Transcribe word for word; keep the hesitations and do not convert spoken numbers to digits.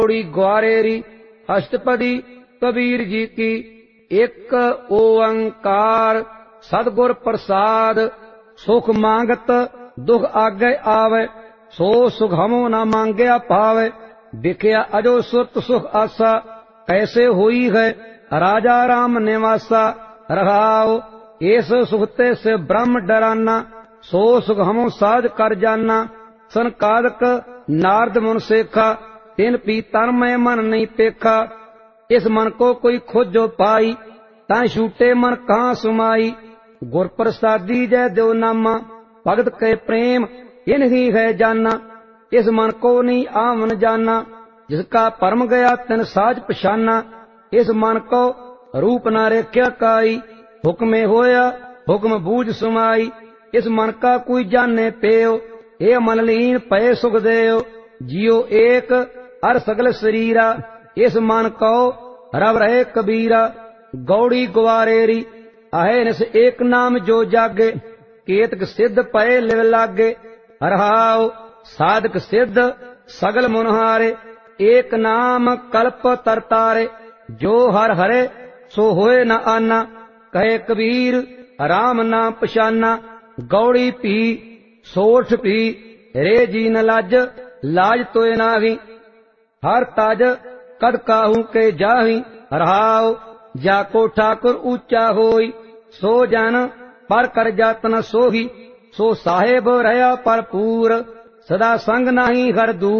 गौड़ी ग्वारेरी अष्टपदी कबीर जी की। एक ओंकार सतगुर प्रसाद, सुख मांगत दुख आगे आवे, सो सुख हमो न मांगया पावे। दिखया अजो सुत सुख आसा, कैसे हुई है राजा राम निवासा। रहाओ इस सुखते से ब्रह्म डराना, सो सुख हमो साध कर जाना। सनकादक नारद मुन सेखा, तिन पी तन में मन नहीं पेखा। इस मन को कोई खोजो पाई, तां छूटे मन कहाँ सुमाई। गुर प्रसादी जय देव नामा, भगत के प्रेम इन ही है जाना। इस मन को नहीं आवन जाना, जिसका परम गया तिन साज पछाना। इस मन को रूप न रेख्या काई, हुक्मे होया हुक्म बूझ सुमाई। इस मन का कोई जाने पेयो, ए मन लीन पय सुख देयो। जियो एक अर सगल शरीरा, इस मन को रव रहे कबीरा। गौड़ी ग्वारेरी अहेनिस एक नाम जो जागे, केतक सिद्ध पय लिव लागे। रहाओ साधक सिद्ध सगल मुनहारे, एक नाम कल्प तरतारे। जो हर हरे सो होए न आना, कहे कबीर राम ना पछाना। गौड़ी पी सोठ पी रे जी न लाज, लाज तोय नाही। हर ताज कद काहू के जाही। रहाओ जाको ठाकुर ऊंचा होई, सो जन पर कर जातन सोही। सो साहेब रहा परपूर, सदा संग नाही हर दूर।